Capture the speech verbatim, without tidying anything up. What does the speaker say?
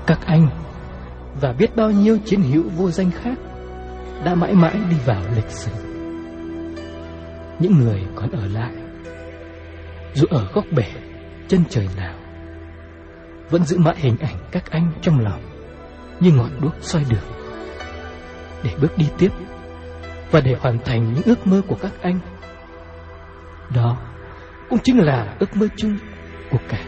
Các anh và biết bao nhiêu chiến hữu vô danh khác đã mãi mãi đi vào lịch sử. Những người còn ở lại, dù ở góc bể chân trời nào, vẫn giữ mãi hình ảnh các anh trong lòng như ngọn đuốc soi đường để bước đi tiếp và để hoàn thành những ước mơ của các anh. Đó cũng chính là ước mơ chung của cả